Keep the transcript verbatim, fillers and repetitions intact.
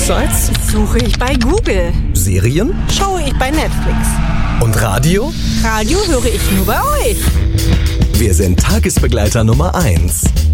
Websites? Suche ich bei Google. Serien? Schaue ich bei Netflix. Und Radio? Radio höre ich nur bei euch. Wir sind Tagesbegleiter Nummer eins.